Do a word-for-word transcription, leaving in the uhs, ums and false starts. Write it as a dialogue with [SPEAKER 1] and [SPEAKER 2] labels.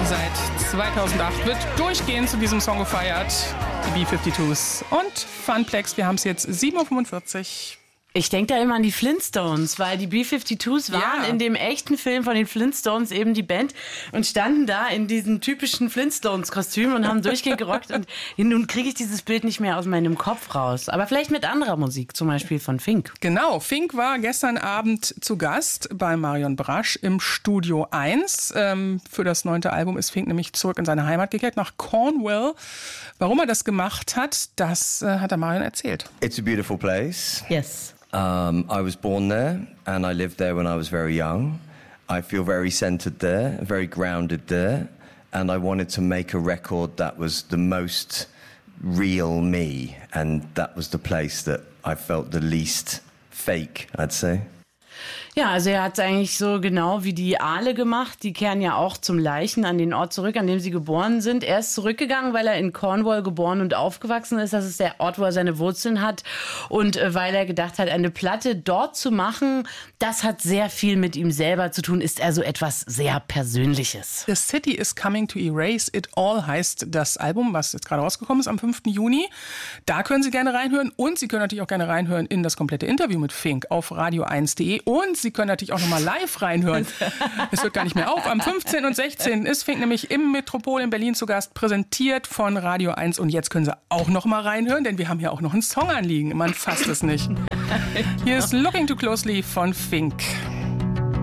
[SPEAKER 1] Seit zweitausendacht wird durchgehend zu diesem Song gefeiert. Die B fünfundfünfzig und Funplex. Wir haben es jetzt sieben Uhr fünfundvierzig.
[SPEAKER 2] Ich denke da immer an die Flintstones, weil die B fünfundfünfzig waren
[SPEAKER 1] Ja.
[SPEAKER 2] in dem echten Film von den Flintstones eben die Band und standen da in diesen typischen Flintstones-Kostümen und haben durchgehend gerockt. Und nun kriege ich dieses Bild nicht mehr aus meinem Kopf raus. Aber vielleicht mit anderer Musik, zum Beispiel von Fink.
[SPEAKER 1] Genau, Fink war gestern Abend zu Gast bei Marion Brasch im Studio eins. Ähm, für das neunte Album ist Fink nämlich zurück in seine Heimat gekehrt, nach Cornwall. Warum er das gemacht hat, das äh, hat er Marion erzählt.
[SPEAKER 3] It's a beautiful place.
[SPEAKER 2] Yes.
[SPEAKER 3] Um, I was born there and I lived there when I was very young. I feel very centered there, very grounded there. And I wanted to make a record that was the most real me. And that was the place that I felt the least fake, I'd say.
[SPEAKER 2] Ja, also er hat es eigentlich so genau wie die Aale gemacht. Die kehren ja auch zum Leichen an den Ort zurück, an dem sie geboren sind. Er ist zurückgegangen, weil er in Cornwall geboren und aufgewachsen ist. Das ist der Ort, wo er seine Wurzeln hat. Und äh, weil er gedacht hat, eine Platte dort zu machen, das hat sehr viel mit ihm selber zu tun, ist also etwas sehr Persönliches.
[SPEAKER 1] The City is Coming to Erase It All heißt das Album, was jetzt gerade rausgekommen ist am fünften Juni. Da können Sie gerne reinhören und Sie können natürlich auch gerne reinhören in das komplette Interview mit Fink auf radio eins punkt de und Sie können natürlich auch nochmal live reinhören. Es hört gar nicht mehr auf. Am fünfzehnten und sechzehnten ist Fink nämlich im Metropol in Berlin zu Gast, präsentiert von Radio eins. Und jetzt können Sie auch nochmal reinhören, denn wir haben hier auch noch einen Song anliegen. Man fasst es nicht. Hier ist Looking Too Closely von Fink.